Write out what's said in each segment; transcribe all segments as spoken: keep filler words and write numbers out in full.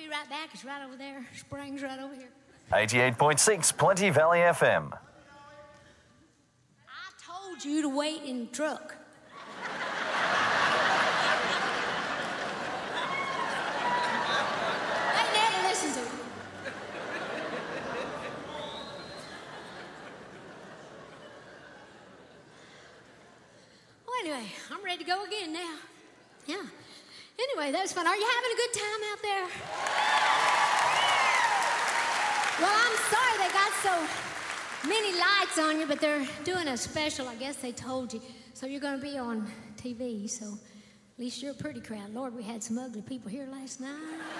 be right back. It's right over there. Spring's right over here. eighty-eight point six Plenty Valley F M. I told you to wait in the truck. They never listen to me. Well, anyway, I'm ready to go again now. Yeah. Anyway, that was fun. Are you having a good time out there? Well, I'm sorry they got so many lights on you, but they're doing a special, I guess they told you. So you're going to be on T V, so at least you're a pretty crowd. Lord, we had some ugly people here last night.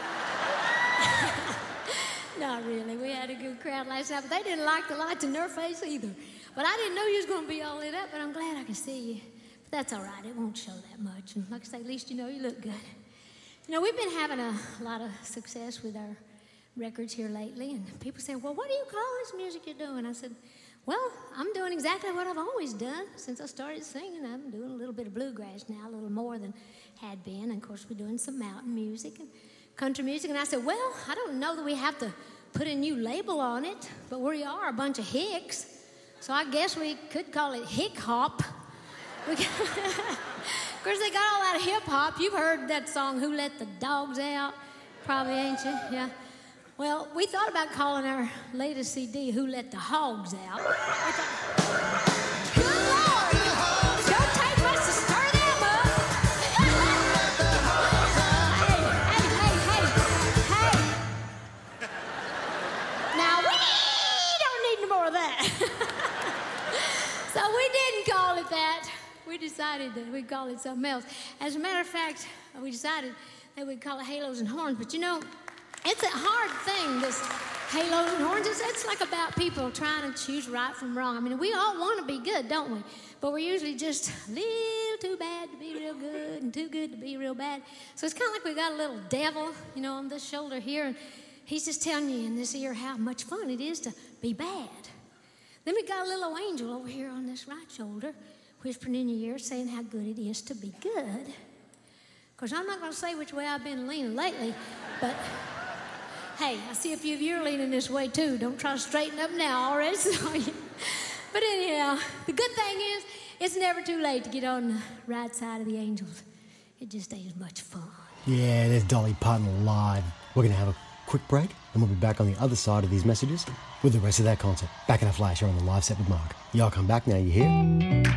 Not really. We had a good crowd last night, but they didn't like the lights in their face either. But I didn't know you was going to be all lit up, but I'm glad I can see you. But that's all right. It won't show that much. And like I say, at least you know you look good. You know, we've been having a lot of success with our records here lately, and people say, well, what do you call this music you're doing? I said, well, I'm doing exactly what I've always done since I started singing. I'm doing a little bit of bluegrass now, a little more than had been. And, of course, we're doing some mountain music and country music. And I said, well, I don't know that we have to put a new label on it, but we are a bunch of hicks, so I guess we could call it hick-hop. We can of course, they got all that hip-hop. You've heard that song, Who Let the Dogs Out? Probably, ain't you? Yeah. Well, we thought about calling our latest C D, Who Let the Hogs Out. We thought, good Lord! It don't take much to stir them up. hey, hey, hey, hey, hey. Now, we don't need no more of that. So we didn't call it that. We decided that we'd call it something else. As a matter of fact, we decided that we'd call it Halos and Horns. But you know, it's a hard thing, this halos and horns. It's, it's like about people trying to choose right from wrong. I mean, we all want to be good, don't we? But we're usually just a little too bad to be real good and too good to be real bad. So it's kind of like we got a little devil, you know, on this shoulder here, and he's just telling you in this ear how much fun it is to be bad. Then we got a little angel over here on this right shoulder, whispering in your ear, saying how good it is to be good. Of course, I'm not going to say which way I've been leaning lately, but hey, I see a few of you are leaning this way too. Don't try to straighten up now, already saw you. But anyhow, the good thing is, it's never too late to get on the right side of the angels. It just ain't as much fun. Yeah, there's Dolly Parton live. We're going to have a quick break, and we'll be back on the other side of these messages with the rest of that concert. Back in a flash, you're on the live set with Mark. Y'all come back now, you hear?